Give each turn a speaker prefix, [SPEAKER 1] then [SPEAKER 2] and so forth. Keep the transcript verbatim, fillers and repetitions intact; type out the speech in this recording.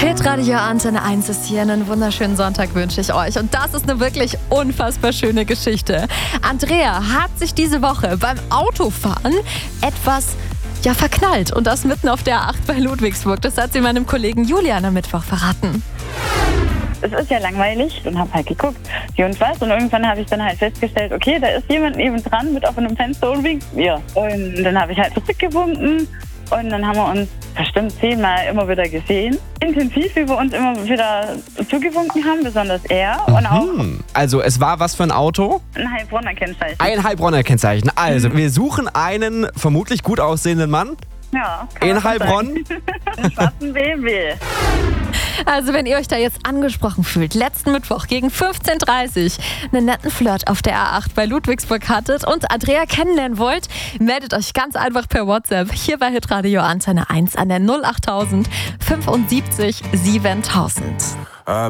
[SPEAKER 1] Hitradio Antenne eins ist hier. Einen wunderschönen Sonntag wünsche ich euch. Und das ist eine wirklich unfassbar schöne Geschichte. Andrea hat sich diese Woche beim Autofahren etwas ja, verknallt. Und das mitten auf der A acht bei Ludwigsburg. Das hat sie meinem Kollegen Julian am Mittwoch verraten.
[SPEAKER 2] Es ist ja langweilig und habe halt geguckt, wie und was. Und irgendwann habe ich dann halt festgestellt, okay, da ist jemand neben dran mit offenem Fenster und winkt mir. Und dann habe ich halt zurückgewunken und dann haben wir uns bestimmt zehnmal immer wieder gesehen. Intensiv, wie wir uns immer wieder zugewunken haben, besonders er. Und auch
[SPEAKER 3] Hm. Also es war was für ein Auto?
[SPEAKER 2] ein Heilbronner Kennzeichen.
[SPEAKER 3] Ein Heilbronner Kennzeichen. Also wir suchen einen vermutlich gut aussehenden Mann
[SPEAKER 2] Ja, kann
[SPEAKER 3] in
[SPEAKER 2] man so
[SPEAKER 3] Heilbronn.
[SPEAKER 2] sagen. Einen schwarzen B M W.
[SPEAKER 1] Also wenn ihr euch da jetzt angesprochen fühlt, letzten Mittwoch gegen fünfzehn Uhr dreißig einen netten Flirt auf der A acht bei Ludwigsburg hattet und Andrea kennenlernen wollt, meldet euch ganz einfach per WhatsApp hier bei Hitradio Antenne eins an der null acht null null null fünfundsiebzig siebentausend.